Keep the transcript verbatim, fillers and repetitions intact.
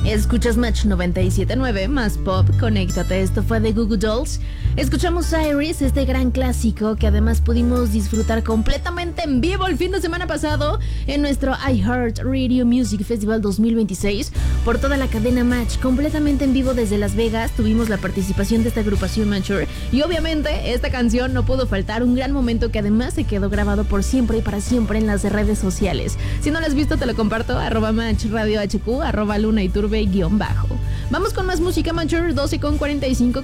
Escuchas Match noventa y siete punto nueve más pop, conéctate, esto fue de Goo Goo Dolls. Escuchamos Iris, este gran clásico que además pudimos disfrutar completamente en vivo el fin de semana pasado en nuestro iHeartRadio Music Festival dos mil veintiséis por toda la cadena Match, completamente en vivo desde Las Vegas. Tuvimos la participación de esta agrupación Mature y obviamente esta canción no pudo faltar, un gran momento que además se quedó grabado por siempre y para siempre en las redes sociales. Si no lo has visto te lo comparto, arroba Match Radio H Q, arroba Luna Iturbe guión bajo. Vamos con más música Mature, doce con cuarenta y cinco.